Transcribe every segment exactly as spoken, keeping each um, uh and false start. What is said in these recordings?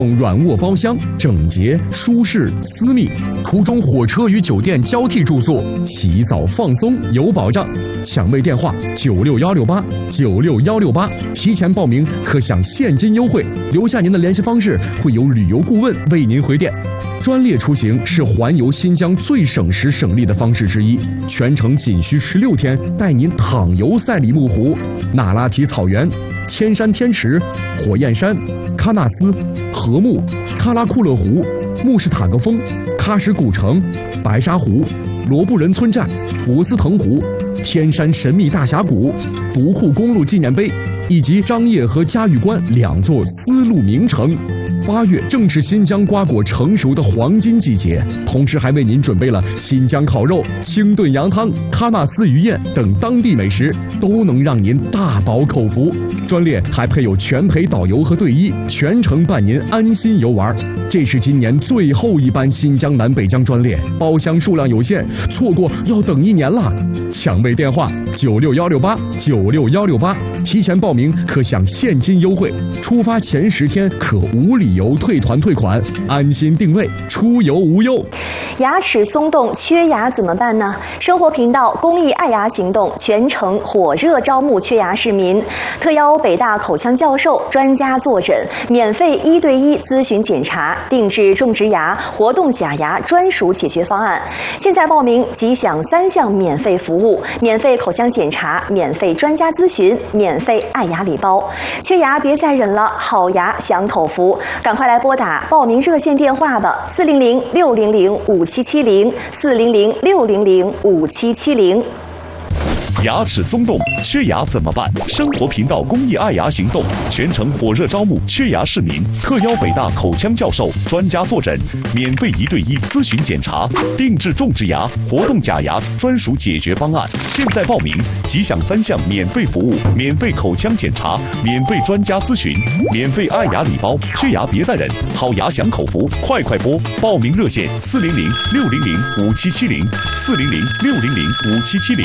软卧包厢，整洁舒适私密，途中火车与酒店交替住宿，洗澡放松有保障。抢位电话九六幺六八九六幺六八，提前报名可享现金优惠，留下您的联系方式，会有旅游顾问为您回电。专列出行是环游新疆最省时省力的方式之一，全程仅需十六天，带您淌游赛里木湖、那拉提草原、天山天池、火焰山、喀纳斯、禾木、喀拉库勒湖、穆什塔格峰、喀什古城、白沙湖、罗布人村寨、五斯腾湖、天山神秘大峡谷、独库公路纪念碑，以及张掖和嘉峪关两座丝路名城。八月正是新疆瓜果成熟的黄金季节，同时还为您准备了新疆烤肉、清炖羊汤、喀纳斯鱼宴等当地美食，都能让您大饱口福。专列还配有全陪导游和队医，全程伴您安心游玩。这是今年最后一班新疆南北疆专列，包厢数量有限，错过要等一年了。抢位电话九六幺六八九六幺六八，提前报名可享现金优惠，出发前十天可无理由退团退款，安心定位，出游无忧。 牙齿松动缺牙怎么办呢？生活频道公益爱牙行动全程火热招募缺牙市民，特邀北大口腔教授专家坐诊，免费一对一咨询检查，定制种植牙、活动假牙专属解决方案。现在报名即享三项免费服务：免费口腔检查、免费专家咨询、免费爱牙礼包。缺牙别再忍了，好牙享口福，赶快来拨打报名热线电话吧：四零零六零零五七七零四零零六零零五七七零。 牙齿松动，缺牙怎么办？生活频道公益爱牙行动全程火热招募缺牙市民，特邀北大口腔教授专家坐诊，免费一对一咨询检查，定制种植牙、活动假牙专属解决方案。现在报名即享三项免费服务：免费口腔检查、免费专家咨询、免费爱牙礼包。缺牙别再忍，好牙享口福，快快拨！报名热线四零零六零零五七七零四零零六零零五七七零。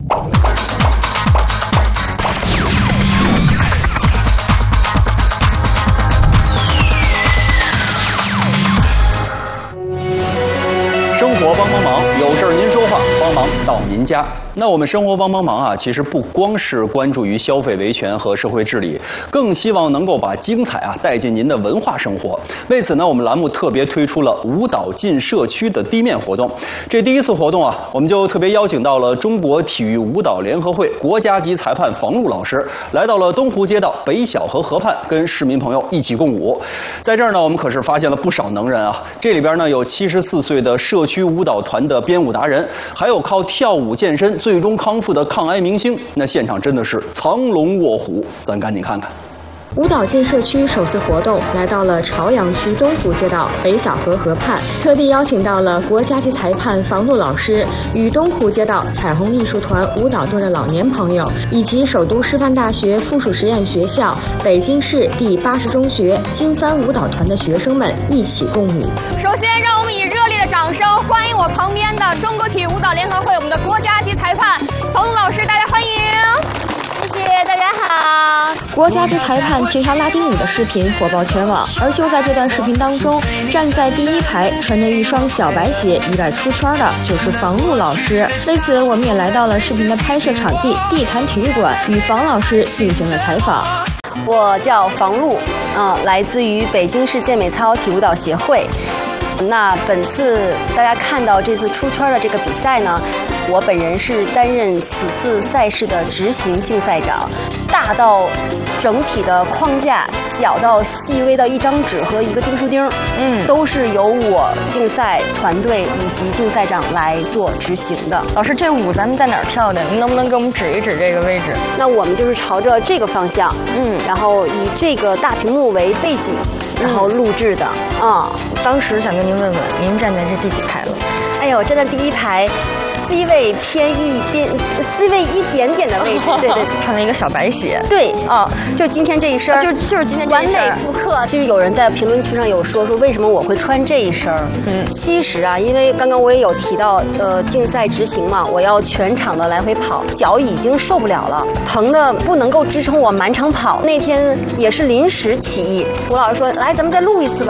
生活帮帮忙，有事儿您说话，帮忙到您家。那我们生活帮帮忙啊，其实不光是关注于消费维权和社会治理，更希望能够把精彩啊带进您的文化生活。为此呢，我们栏目特别推出了舞蹈进社区的地面活动。这第一次活动啊，我们就特别邀请到了中国体育舞蹈联合会国家级裁判房璐老师，来到了东湖街道北小河河畔，跟市民朋友一起共舞。在这儿呢，我们可是发现了不少能人啊。这里边呢有七十四岁的社区舞蹈团的编舞达人，还有靠跳舞健身最终康复的抗癌明星。那现场真的是藏龙卧虎，咱赶紧看看。 舞蹈进社区首次活动来到了朝阳区东湖街道北小河河畔，特地邀请到了国家级裁判房璐老师与东湖街道彩虹艺术团舞蹈队的老年朋友，以及首都师范大学附属实验学校北京市第八十中学经幡舞蹈团的学生们一起共舞。 首先让我们以热烈的掌声欢迎我旁边的中国体育舞蹈联合会我们的国家级裁判房璐老师，大家欢迎。谢谢大家好。 国家级裁判跳跳拉丁舞的视频火爆全网，而就在这段视频当中，站在第一排穿着一双小白鞋意外出圈的就是房璐老师。为此我们也来到了视频的拍摄场地地坛体育馆，与房老师进行了采访。 我叫房璐，呃，来自于北京市健美操体舞蹈协会。那本次大家看到这次出圈的这个比赛呢，我本人是担任此次赛事的执行竞赛长。大到整体的框架，小到细微到一张纸和一个钉书钉，嗯，都是由我竞赛团队以及竞赛长来做执行的。 老师，这舞咱们在哪儿跳的？您能不能给我们指一指这个位置？ 那我们就是朝着这个方向，嗯，然后以这个大屏幕为背景，然后录制的。啊、 嗯，当时想跟您问问，您站在这第几排了？ 哎呦，站在第一排。C 位偏一边 ，C 位一点点的位置，对对， 穿了一个小白鞋， 对，哦，就今天这一身， 就就是今天这一身完美复刻。其实有人在评论区上有说说为什么我会穿这一身，嗯，其实啊，因为刚刚我也有提到，呃，竞赛执行嘛，我要全场的来回跑，脚已经受不了了，疼的不能够支撑我满场跑。那天也是临时起意，吴老师说，来，咱们再录一次吧。